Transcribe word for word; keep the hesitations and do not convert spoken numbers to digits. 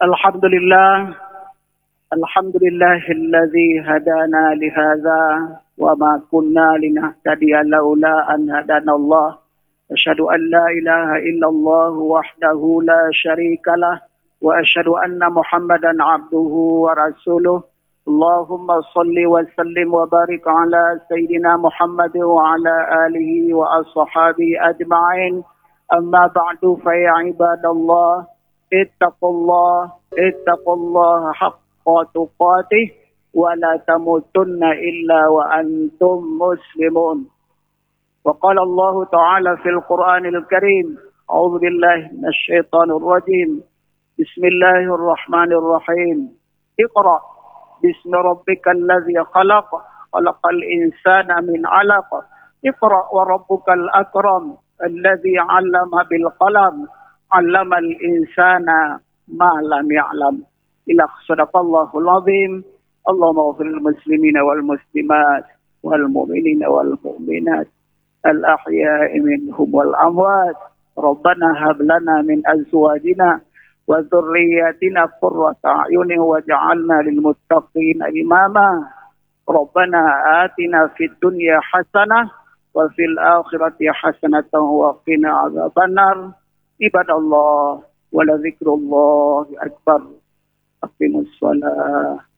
الحمد لله الحمد لله الذي هدانا لهذا وما كنا لنهتدي لولا أن هدانا الله أشهد أن لا إله إلا الله وحده لا شريك له وأشهد أن محمدا عبده ورسوله اللهم صل وسلم وبارك على سيدنا محمد وعلى آله وأصحابه أجمعين أما بعد فيا عباد الله اتقوا الله اتقوا الله حق تقاته ولا تموتن إلا وأنتم مسلمون. وقال الله تعالى في القرآن الكريم أعوذ بالله من الشيطان الرجيم بسم الله الرحمن الرحيم اقرأ باسم ربك الذي خلق خلق الإنسان من علق اقرأ وربك الأكرم الذي علم بالقلم علم الإنسان ما لم يعلم. إلى صدق الله العظيم. اللهم اغفر للمسلمين والمسلمات والمؤمنين والمؤمنات الأحياء منهم والأموات. ربنا هب لنا من أزواجنا وذرياتنا قرة أعين واجعلنا للمتقين إماما. ربنا آتنا في الدنيا حسنة وفي الآخرة حسنة وقنا عذاب النار. عباد الله ولذكر الله أكبر. أقيموا الصلاة.